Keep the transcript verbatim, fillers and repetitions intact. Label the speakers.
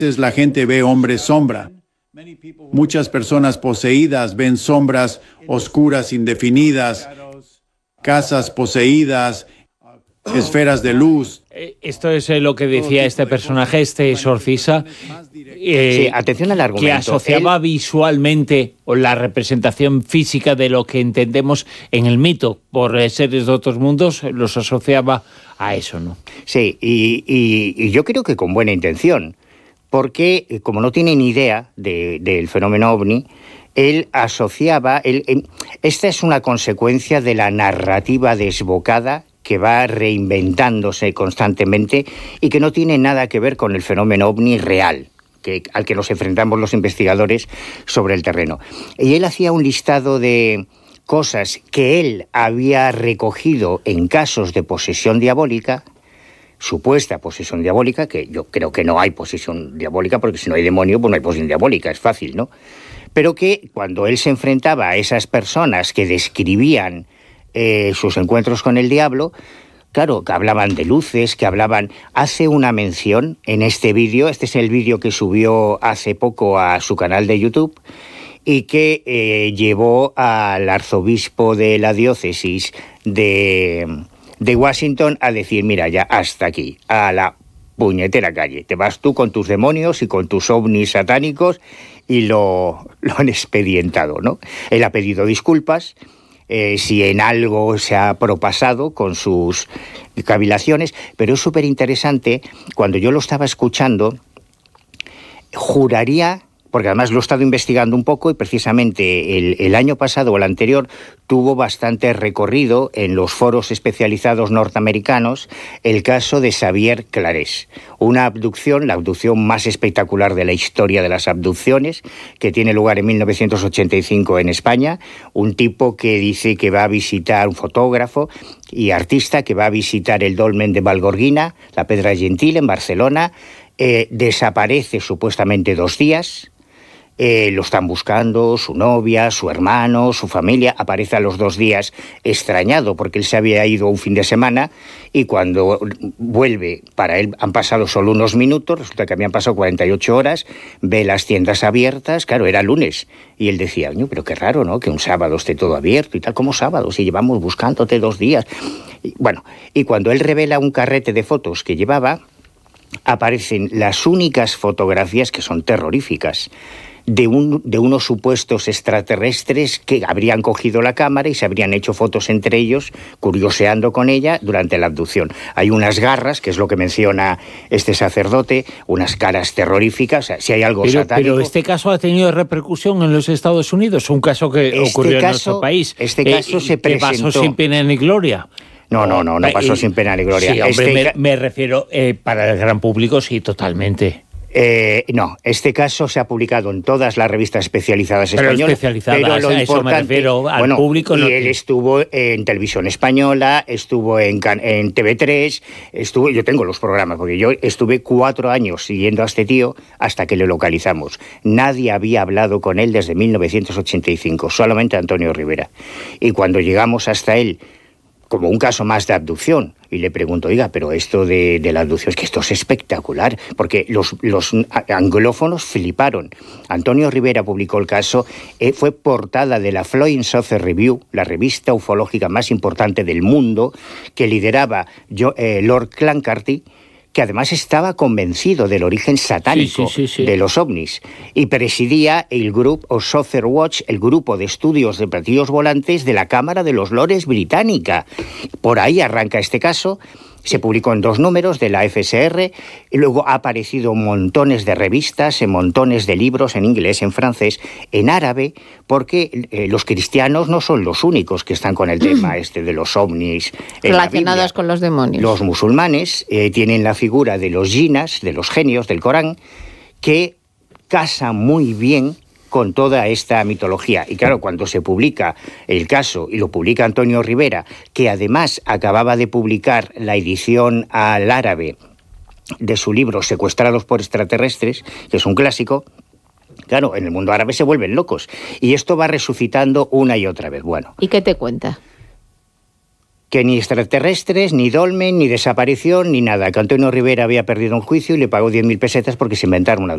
Speaker 1: la gente ve hombres sombra. Muchas personas poseídas ven sombras oscuras indefinidas, casas poseídas, esferas de luz.
Speaker 2: Esto es lo que decía este personaje, este exorcista, eh,
Speaker 3: sí, atención al argumento.
Speaker 2: Que asociaba Él... visualmente o la representación física de lo que entendemos en el mito por seres de otros mundos, los asociaba a eso, ¿no?
Speaker 3: Sí, y, y, y yo creo que con buena intención, porque como no tiene ni idea de, del fenómeno ovni, él asociaba... Él, él, esta es una consecuencia de la narrativa desbocada que va reinventándose constantemente y que no tiene nada que ver con el fenómeno ovni real, que, al que nos enfrentamos los investigadores sobre el terreno. Y él hacía un listado de cosas que él había recogido en casos de posesión diabólica, supuesta posesión diabólica, que yo creo que no hay posesión diabólica, porque si no hay demonio, pues no hay posesión diabólica, es fácil, ¿no? Pero que cuando él se enfrentaba a esas personas que describían Eh, sus encuentros con el diablo, claro, que hablaban de luces, que hablaban... Hace una mención en este vídeo, este es el vídeo que subió hace poco a su canal de YouTube y que eh, llevó al arzobispo de la diócesis de, de Washington a decir, mira, ya hasta aquí, a la puñetera calle, te vas tú con tus demonios y con tus ovnis satánicos, y lo, lo han expedientado, ¿no? Él ha pedido disculpas, Eh, si en algo se ha propasado con sus cavilaciones, pero es súper interesante, cuando yo lo estaba escuchando, juraría, porque además lo he estado investigando un poco y precisamente el, el año pasado o el anterior tuvo bastante recorrido en los foros especializados norteamericanos el caso de Xavier Clarés, una abducción, la abducción más espectacular de la historia de las abducciones, que tiene lugar en mil novecientos ochenta y cinco en España, un tipo que dice que va a visitar, un fotógrafo y artista que va a visitar el dolmen de Valgorguina, la Pedra Gentil en Barcelona, eh, desaparece supuestamente dos días. Eh, lo están buscando, su novia, su hermano, su familia, aparece a los dos días extrañado porque él se había ido un fin de semana y cuando vuelve, para él han pasado solo unos minutos, resulta que habían pasado cuarenta y ocho horas, ve las tiendas abiertas, claro, era lunes, y él decía, no, pero qué raro, ¿no?, que un sábado esté todo abierto y tal, ¿cómo sábado? Si llevamos buscándote dos días. Y, bueno, y cuando él revela un carrete de fotos que llevaba, aparecen las únicas fotografías que son terroríficas, de, un, de unos supuestos extraterrestres que habrían cogido la cámara y se habrían hecho fotos entre ellos, curioseando con ella durante la abducción. Hay unas garras, que es lo que menciona este sacerdote, unas caras terroríficas, o sea, si hay algo
Speaker 2: pero,
Speaker 3: satánico...
Speaker 2: Pero este caso ha tenido repercusión en los Estados Unidos, un caso que este ocurrió caso, en nuestro país.
Speaker 3: Este caso eh, se presentó...
Speaker 2: Que pasó sin pena ni gloria.
Speaker 3: No, no, no, no pasó eh, sin pena ni gloria.
Speaker 2: Sí, hombre,
Speaker 3: este...
Speaker 2: me, me refiero, eh, para el gran público, sí, totalmente.
Speaker 3: Eh, no, este caso se ha publicado en todas las revistas especializadas
Speaker 2: pero
Speaker 3: españolas.
Speaker 2: Especializadas,
Speaker 3: pero lo
Speaker 2: a eso me refiero, al
Speaker 3: bueno,
Speaker 2: público.
Speaker 3: Y
Speaker 2: no...
Speaker 3: él estuvo en Televisión Española, estuvo en, en T V tres, estuvo, yo tengo los programas, porque yo estuve cuatro años siguiendo a este tío hasta que le localizamos. Nadie había hablado con él desde mil novecientos ochenta y cinco, solamente Antonio Rivera. Y cuando llegamos hasta él, como un caso más de abducción, y le pregunto, oiga, pero esto de, de la abducción, es que esto es espectacular, porque los, los anglófonos fliparon. Antonio Rivera publicó el caso, eh, fue portada de la Flying Saucer Review, la revista ufológica más importante del mundo, que lideraba yo, eh, Lord Clancarty, que además estaba convencido del origen satánico
Speaker 2: sí, sí, sí, sí.
Speaker 3: de los ovnis, y presidía el Group of Saucer Watch, el grupo de estudios de platillos volantes de la Cámara de los Lores británica. Por ahí arranca este caso. Se publicó en dos números de la F S R y luego ha aparecido en montones de revistas, en montones de libros, en inglés, en francés, en árabe, porque eh, los cristianos no son los únicos que están con el tema este de los ovnis
Speaker 4: relacionados con los demonios.
Speaker 3: Los musulmanes eh, tienen la figura de los jinas, de los genios del Corán, que casa muy bien con toda esta mitología. Y claro, cuando se publica el caso, y lo publica Antonio Rivera, que además acababa de publicar la edición al árabe de su libro Secuestrados por extraterrestres, que es un clásico, claro, en el mundo árabe se vuelven locos. Y esto va resucitando una y otra vez. Bueno.
Speaker 4: ¿Y qué te cuenta?
Speaker 3: Que ni extraterrestres, ni dolmen, ni desaparición, ni nada. Que Antonio Rivera había perdido un juicio y le pagó diez mil pesetas porque se inventaron una